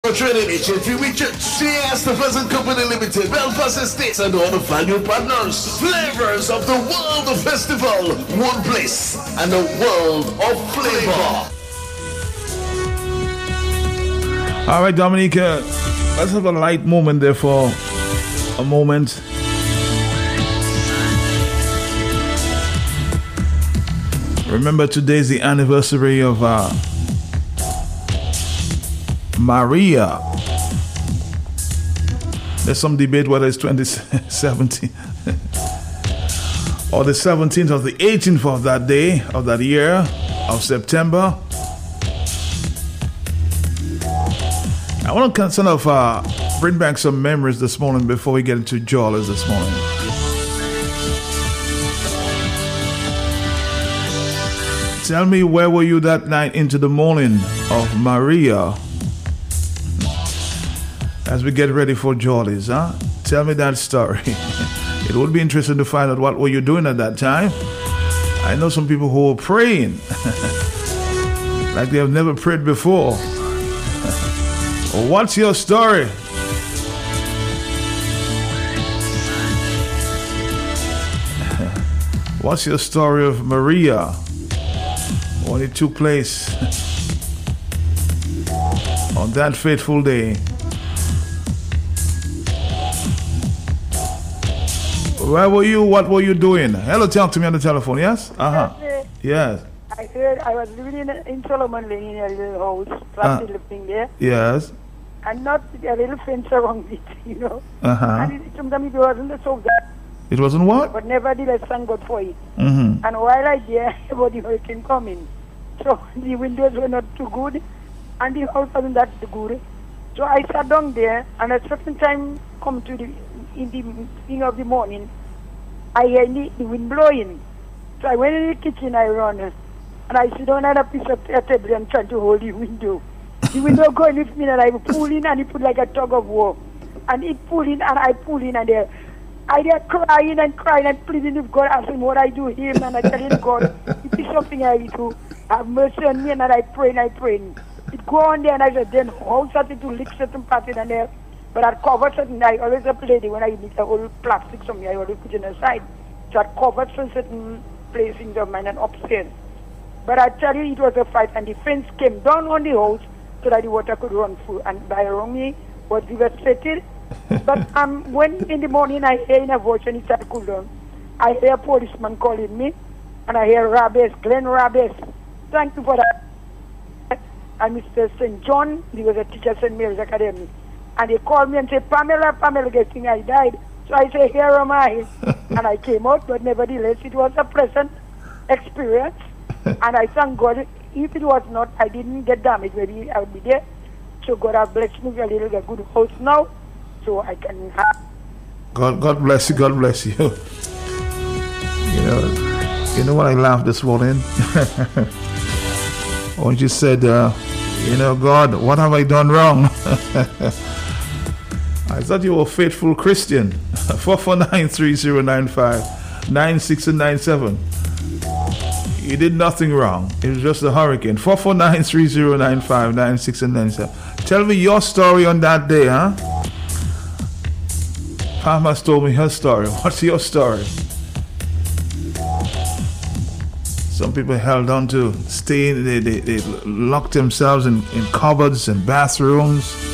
Trading HFP Richard, CS the Pleasant Company Limited, Belfast Estates, and all the value partners. Flavors of the World of Festival, one place, and the world of flavor. All right, Dominique, let's have a light moment there for a moment. Remember, today is the anniversary of Maria. There's some debate whether it's 2017 or the 17th or the 18th of that day, of that year, of September. I want to kind of bring back some memories this morning before we get into Jollies this morning. Tell me, where were you that night into the morning of Maria? As we get ready for Jollies, huh? Tell me that story. It would be interesting to find out what were you doing at that time. I know some people who were praying like they have never prayed before. What's your story? What's your story of Maria? When it took place on that fateful day. Where were you? What were you doing? Hello, talk to me on the telephone, yes? Yes. I heard I was living in Solomon Lane in a little house, probably living there. Yes. And not a little fence around it, you know. And sometimes it wasn't so bad. It wasn't what? But nevertheless, thank God for it. Mm-hmm. And while I there, about the hurricane coming. So the windows were not too good, and the house wasn't that good. So I sat down there, and at a certain time, come to in the beginning of the morning, I hear the wind blowing. So I went in the kitchen, I run, and I sit down at a piece of table and try to hold the window. The window going with me, and I pull in, and it put like a tug of war. And it pull in, and I pull in, and I there crying and pleading with God, asking what I do here, and I telling God, it is something I do. Have mercy on me, and I pray. It go on there, and I said, then how started to lick certain parts in there. But I covered certain, I always have lady when I need a old plastic something, I always put it aside. So I covered some certain placings of mine and upstairs. But I tell you, it was a fight, and the fence came down on the house so that the water could run through. And by around me, was devastated. But when in the morning I hear in a voice and it started to cool down, I hear a policeman calling me, and I hear Glenn Rabes. Thank you for that. And Mr. St. John, he was a teacher at St. Mary's Academy. And they called me and said, Pamela, guessing I died. So I say, here am I. And I came out, but nevertheless, it was a pleasant experience. And I thank God, if it was not, I didn't get damaged, maybe I would be there. So God has blessed me with a good house now, so I can have. God bless you, God bless you. You know what I laughed this morning? When you said, God, what have I done wrong? I thought you were a faithful Christian. 449-3095, 96 and 97. You did nothing wrong. It was just a hurricane. 449-3095, 96 and 97. Tell me your story on that day, huh? Pam has told me her story. What's your story? Some people held on to staying. They locked themselves in cupboards and bathrooms.